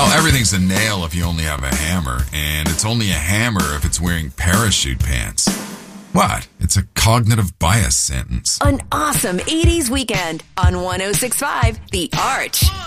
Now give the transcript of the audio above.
Well, everything's a nail if you only have a hammer, and it's only a hammer if it's wearing parachute pants. What? It's a cognitive bias sentence. An awesome 80s weekend on 106.5 The Arch.